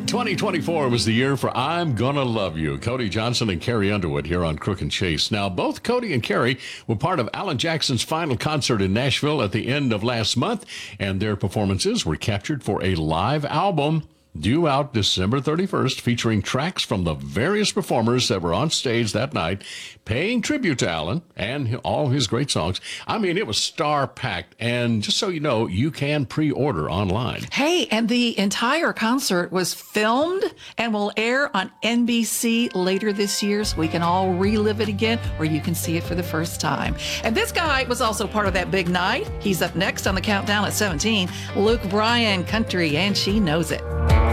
2024 was the year for I'm Gonna Love You. Cody Johnson and Carrie Underwood here on Crook and Chase. Now, both Cody and Carrie were part of Alan Jackson's final concert in Nashville at the end of last month, and their performances were captured for a live album due out December 31st, featuring tracks from the various performers that were on stage that night, paying tribute to Alan and all his great songs. I mean, it was star-packed, and just so you know, you can pre-order online. Hey, and the entire concert was filmed and will air on NBC later this year, so we can all relive it again, or you can see it for the first time. And this guy was also part of that big night. He's up next on the countdown at 17. Luke Bryan, Country, and She Knows It.